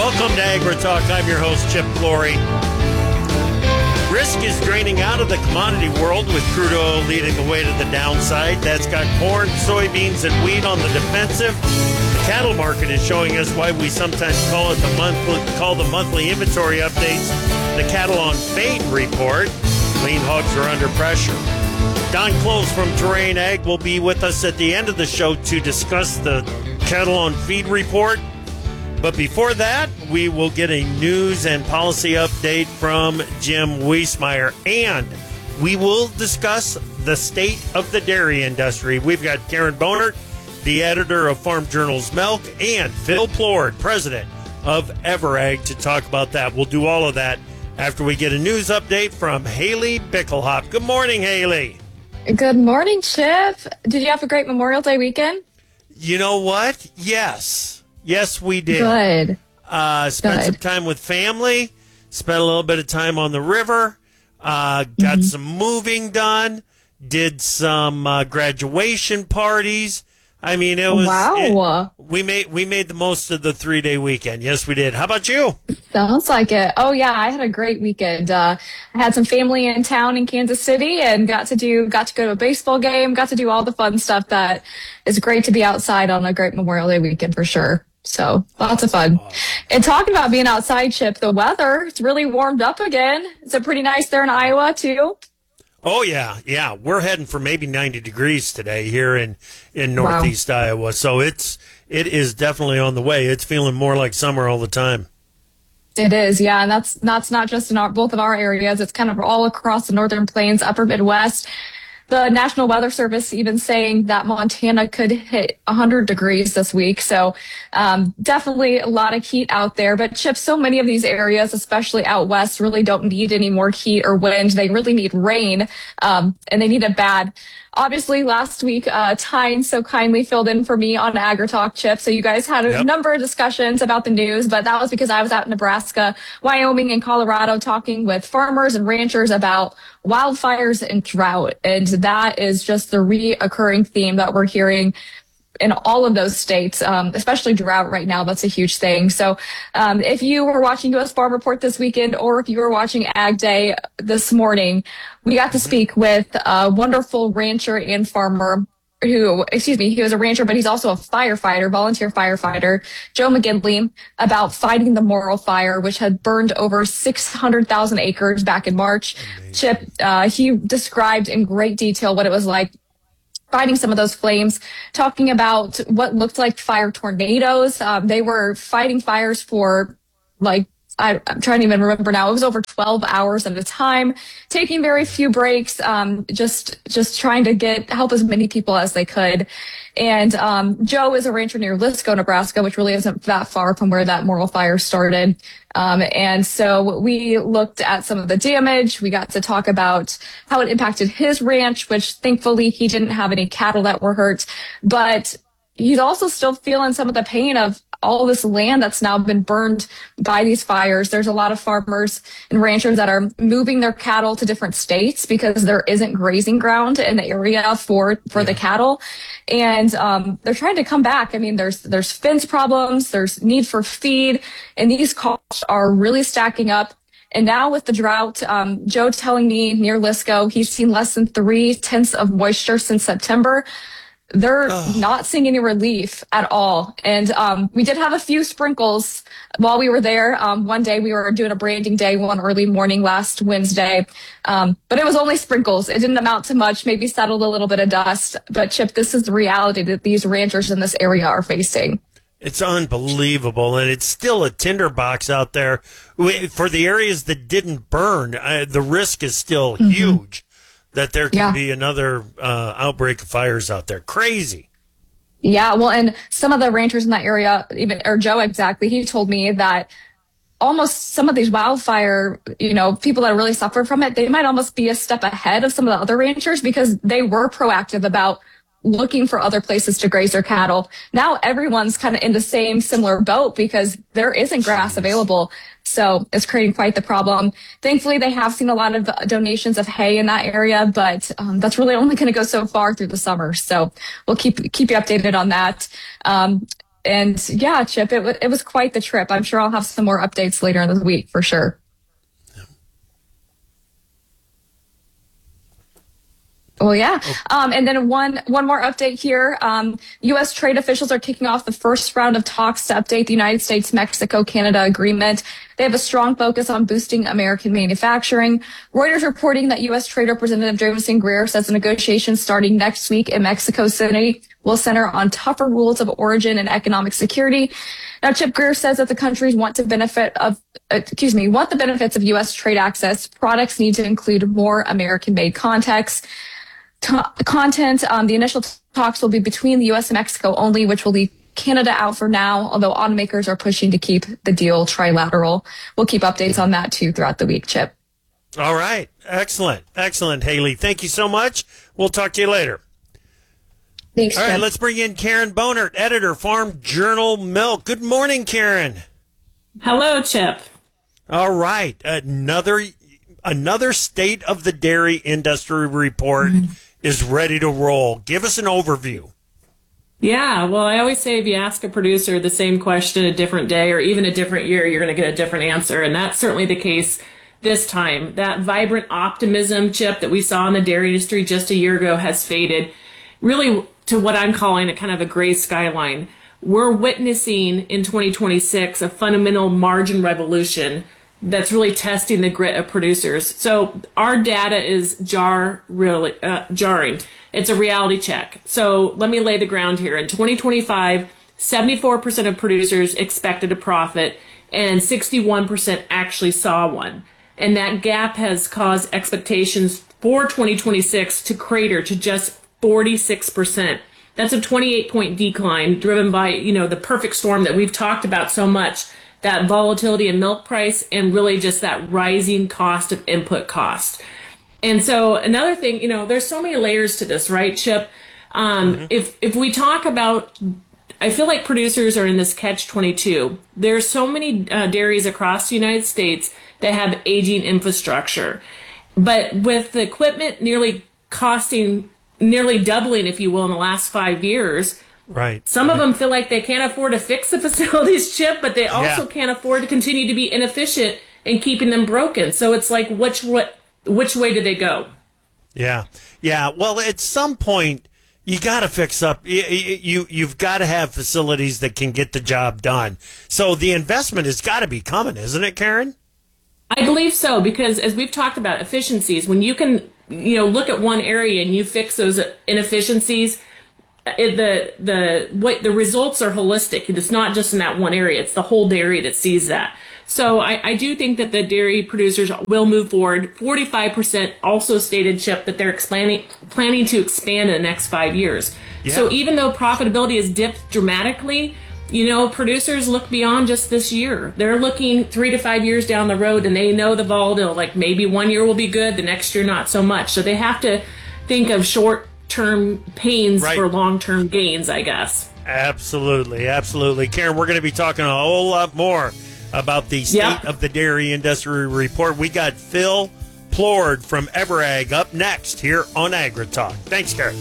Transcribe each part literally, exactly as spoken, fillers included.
Welcome to AgriTalk. I'm your host, Chip Flory. Risk is draining out of the commodity world with crude oil leading the way to the downside. That's got corn, soybeans, and wheat on the defensive. The cattle market is showing us why we sometimes call it the monthly, call the monthly inventory updates the cattle on fade report. Lean hogs are under pressure. Don Close from Terrain Ag will be with us at the end of the show to discuss the cattle on feed report. But before that, we will get a news and policy update from Jim Wiesemeyer. And we will discuss the state of the dairy industry. We've got Karen Bonert, the editor of Farm Journal's Milk, and Phil Plord, president of Everag, to talk about that. We'll do all of that after we get a news update from Haley Bickelhop. Good morning, Haley. Good morning, Chip. Did you have a great Memorial Day weekend? You know what? Yes. Yes, we did. Good. Uh, spent Good. some time with family, spent a little bit of time on the river, uh, got Mm-hmm. some moving done, did some uh, graduation parties. I mean, it was Wow. it- we made we made the most of the three day weekend. Yes, we did. How about you? Sounds like it. Oh, yeah, I had a great weekend. Uh, I had some family in town in Kansas City and got to do, got to go to a baseball game, got to do all the fun stuff that is great to be outside on a great Memorial Day weekend for sure. So lots of fun. And talking about being outside, Chip, the weather, it's really warmed up again. It's a pretty nice there in Iowa too. Oh yeah, yeah. We're heading for maybe ninety degrees today here in in northeast wow. Iowa. So it's it is definitely on the way. It's feeling more like summer all the time. It is, yeah, and that's that's not just in our both of our areas. It's kind of all across the northern plains, upper Midwest. The National Weather Service even saying that Montana could hit one hundred degrees this week. So um, definitely a lot of heat out there. But, Chip, so many of these areas, especially out west, really don't need any more heat or wind. They really need rain, um, and they need it bad. Obviously, last week, uh, Tyne so kindly filled in for me on AgriTalk, Chip. So you guys had a Yep. number of discussions about the news, but that was because I was out in Nebraska, Wyoming, and Colorado talking with farmers and ranchers about wildfires and drought. And that is just the reoccurring theme that we're hearing in all of those states, um, especially drought right now. That's a huge thing. So um, if you were watching U S Farm Report this weekend, or if you were watching Ag Day this morning, we got to speak with a wonderful rancher and farmer who, excuse me, he was a rancher, but he's also a firefighter, volunteer firefighter, Joe McGinley, about fighting the Morrill Fire, which had burned over six hundred thousand acres back in March. Amazing. Chip, uh, he described in great detail what it was like fighting some of those flames, talking about what looked like fire tornadoes. Um, they were fighting fires for like, I, I'm trying to even remember now. It was over twelve hours at a time, taking very few breaks, um, just just trying to get help as many people as they could. And um, Joe is a rancher near Lisco, Nebraska, which really isn't that far from where that Morrill Fire started. Um, and so we looked at some of the damage. We got to talk about how it impacted his ranch, which thankfully he didn't have any cattle that were hurt. But he's also still feeling some of the pain of all this land that's now been burned by these fires. There's a lot of farmers and ranchers that are moving their cattle to different states because there isn't grazing ground in the area for, for yeah. the cattle. And um, they're trying to come back. I mean, there's there's fence problems, there's need for feed, and these costs are really stacking up. And now with the drought, um, Joe telling me near Lisco, he's seen less than three tenths of moisture since September. They're oh. not seeing any relief at all. And um, we did have a few sprinkles while we were there. Um, one day we were doing a branding day one early morning last Wednesday. Um, but it was only sprinkles. It didn't amount to much, maybe settled a little bit of dust. But, Chip, this is the reality that these ranchers in this area are facing. It's unbelievable, and it's still a tinderbox out there. For the areas that didn't burn, uh, the risk is still mm-hmm. huge. That there can yeah. be another uh, outbreak of fires out there. Crazy. Yeah, well, and some of the ranchers in that area, even or Joe exactly, he told me that almost some of these wildfire, you know, people that really suffer from it, they might almost be a step ahead of some of the other ranchers because they were proactive about looking for other places to graze their cattle. Now everyone's kind of in the same similar boat because there isn't grass available. So it's creating quite the problem. Thankfully, they have seen a lot of donations of hay in that area, but um, that's really only going to go so far through the summer. So we'll keep keep you updated on that. Um, And yeah, Chip, it, w- it was quite the trip. I'm sure I'll have some more updates later in the week for sure. Well, yeah. Um, and then one one more update here. Um, U S trade officials are kicking off the first round of talks to update the United States-Mexico-Canada agreement. They have a strong focus on boosting American manufacturing. Reuters reporting that U S Trade Representative Jameson Greer says the negotiations starting next week in Mexico City will center on tougher rules of origin and economic security. Now, Chip, Greer says that the countries want to benefit of, excuse me, want the benefits of U S trade access. Products need to include more American-made context. T- content. Um, the initial t- talks will be between the U S and Mexico only, which will leave Canada out for now, although automakers are pushing to keep the deal trilateral. We'll keep updates on that too throughout the week, Chip. All right. Excellent. Excellent, Haley. Thank you so much. We'll talk to you later. Thanks, All Chip. right, let's bring in Karen Bonert, editor, Farm Journal Milk. Good morning, Karen. Hello, Chip. All right. Another another State of the Dairy Industry report mm-hmm. is ready to roll. Give us an overview. Yeah, well, I always say if you ask a producer the same question a different day or even a different year, you're going to get a different answer. And that's certainly the case this time. That vibrant optimism, Chip, that we saw in the dairy industry just a year ago has faded really to what I'm calling a kind of a gray skyline. We're witnessing in twenty twenty-six a fundamental margin revolution that's really testing the grit of producers. So our data is jar really uh, jarring. It's a reality check. So let me lay the ground here. In twenty twenty-five, seventy-four percent of producers expected a profit and sixty-one percent actually saw one. And that gap has caused expectations for twenty twenty-six to crater to just forty-six percent. That's a twenty-eight point decline driven by, you know, the perfect storm that we've talked about so much. That volatility in milk price and really just that rising cost of input cost. And so another thing, you know, there's so many layers to this, right, Chip? Um, mm-hmm. If if we talk about, I feel like producers are in this catch twenty-two. There's so many uh, dairies across the United States that have aging infrastructure. But with the equipment nearly costing, nearly doubling, if you will, in the last five years, right. Some right. of them feel like they can't afford to fix the facilities, Chip, but they also yeah. can't afford to continue to be inefficient in keeping them broken. So it's like, which what, which way do they go? Yeah, yeah. Well, at some point, you got to fix up. You, you you've got to have facilities that can get the job done. So the investment has got to be coming, isn't it, Karen? I believe so, because as we've talked about efficiencies, when you can, you know, look at one area and you fix those inefficiencies. It, the the what the results are holistic. It's not just in that one area. It's the whole dairy that sees that. So I, I do think that the dairy producers will move forward. forty-five percent also stated, Chip, that they're expanding, planning to expand in the next five years. Yeah. So even though profitability has dipped dramatically, you know, producers look beyond just this year. They're looking three to five years down the road, and they know the volatile. Like maybe one year will be good, the next year not so much. So they have to think of short term pains right. for long-term gains, I guess. Absolutely, absolutely. Karen, we're going to be talking a whole lot more about the State yep. of the Dairy Industry Report. We got Phil Plourd from Everag up next here on AgriTalk. Thanks, Karen.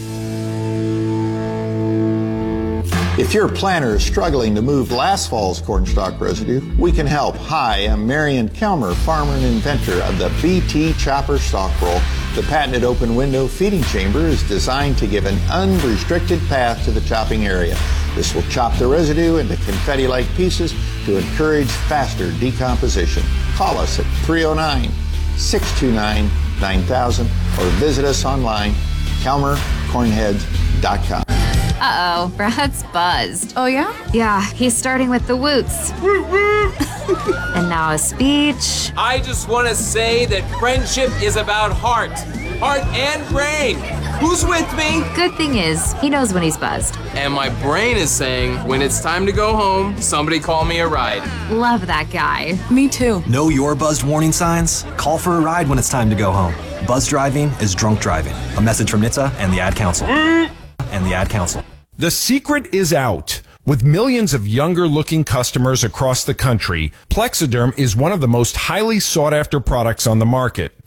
If your planter is struggling to move last fall's cornstalk residue, we can help. Hi, I'm Marion Kelmer, farmer and inventor of the B T Chopper Stalk Roll. The patented open window feeding chamber is designed to give an unrestricted path to the chopping area. This will chop the residue into confetti-like pieces to encourage faster decomposition. Call us at three oh nine, six two nine, nine thousand or visit us online, kelmer cornheads dot com. Uh-oh, Brad's buzzed. Oh, yeah? Yeah, he's starting with the woots. And now a speech. I just want to say that friendship is about heart. Heart and brain. Who's with me? Good thing is, he knows when he's buzzed. And my brain is saying, when it's time to go home, somebody call me a ride. Love that guy. Me too. Know your buzzed warning signs? Call for a ride when it's time to go home. Buzz driving is drunk driving. A message from N H T S A and the Ad Council. and the Ad Council. The secret is out. With millions of younger-looking customers across the country, Plexiderm is one of the most highly sought-after products on the market.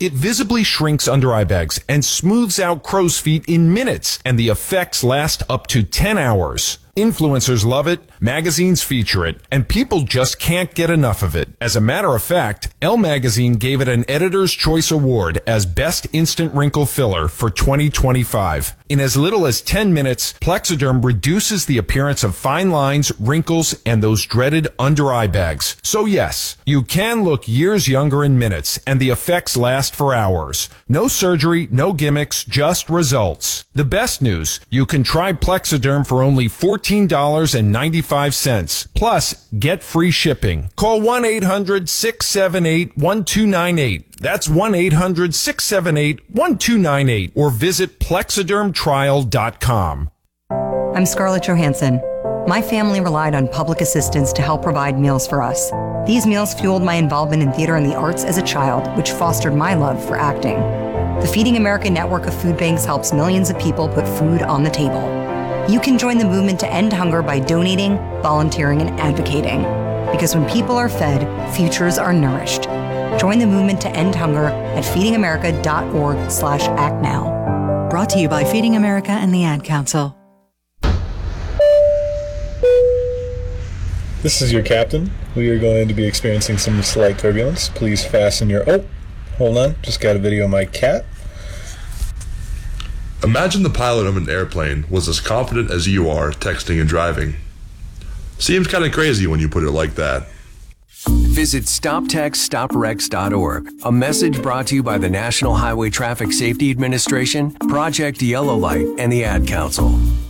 It visibly shrinks under eye bags and smooths out crow's feet in minutes, and the effects last up to ten hours. Influencers love it, magazines feature it, and people just can't get enough of it. As a matter of fact, Elle Magazine gave it an Editor's Choice Award as Best Instant Wrinkle Filler for twenty twenty-five. In as little as ten minutes, Plexiderm reduces the appearance of fine lines, wrinkles, and those dreaded under-eye bags. So yes, you can look years younger in minutes, and the effects last for hours. No surgery, no gimmicks, just results. The best news, you can try Plexiderm for only fourteen dollars and ninety-five cents. Plus, get free shipping. Call one eight hundred six seven eight one two nine eight. That's one eight hundred six seven eight one two nine eight. Or visit plexiderm trial dot com. I'm Scarlett Johansson. My family relied on public assistance to help provide meals for us. These meals fueled my involvement in theater and the arts as a child, which fostered my love for acting. The Feeding America network of food banks helps millions of people put food on the table. You can join the movement to end hunger by donating, volunteering, and advocating. Because when people are fed, futures are nourished. Join the movement to end hunger at feeding america dot org slash act now. Brought to you by Feeding America and the Ad Council. This is your captain. We are going to be experiencing some slight turbulence. Please fasten your... Oh, hold on. Just got a video of my cat. Imagine the pilot of an airplane was as confident as you are texting and driving. Seems kind of crazy when you put it like that. Visit stop text stop wrecks dot org. A message brought to you by the National Highway Traffic Safety Administration, Project Yellow Light, and the Ad Council.